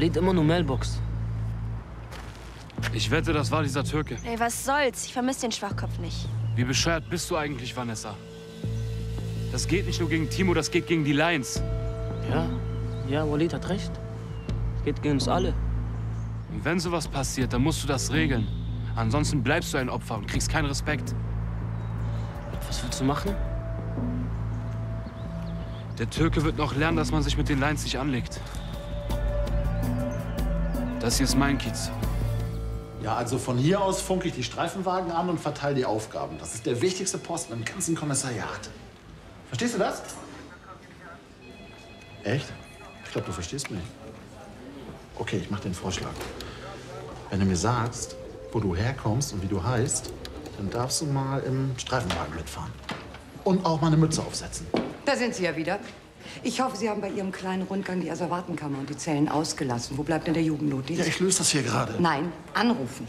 Walid immer nur Mailbox. Ich wette, das war dieser Türke. Ey, was soll's? Ich vermisse den Schwachkopf nicht. Wie bescheuert bist du eigentlich, Vanessa? Das geht nicht nur gegen Timo, das geht gegen die Lions. Ja, Walid hat recht. Geht gegen uns alle. Und wenn sowas passiert, dann musst du das regeln. Ansonsten bleibst du ein Opfer und kriegst keinen Respekt. Was willst du machen? Der Türke wird noch lernen, dass man sich mit den Lions nicht anlegt. Das hier ist mein Kiez. Ja, also von hier aus funke ich die Streifenwagen an und verteile die Aufgaben. Das ist der wichtigste Posten im ganzen Kommissariat. Verstehst du das? Echt? Ich glaube, du verstehst mich. Okay, ich mache den Vorschlag. Wenn du mir sagst, wo du herkommst und wie du heißt, dann darfst du mal im Streifenwagen mitfahren. Und auch mal eine Mütze aufsetzen. Da sind Sie ja wieder. Ich hoffe, Sie haben bei Ihrem kleinen Rundgang die Asservatenkammer und die Zellen ausgelassen. Wo bleibt denn der Jugendnotdienst? Ja, ich löse das hier gerade. Nein, anrufen.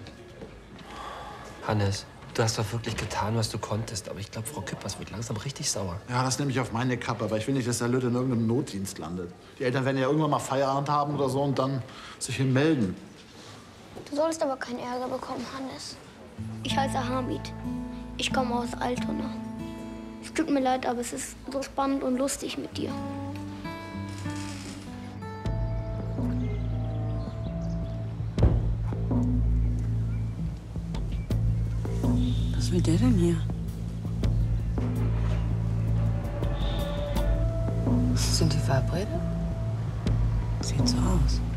Hannes, du hast doch wirklich getan, was du konntest. Aber ich glaube, Frau Küppers wird langsam richtig sauer. Ja, das nehme ich auf meine Kappe, aber ich will nicht, dass der Lütte in irgendeinem Notdienst landet. Die Eltern werden ja irgendwann mal Feierabend haben oder so und dann sich hier melden. Du sollst aber keinen Ärger bekommen, Hannes. Ich heiße Hamid. Ich komme aus Altona. Es tut mir leid, aber es ist so spannend und lustig mit dir. Was will der denn hier? Sind die verabredet? Sieht so aus.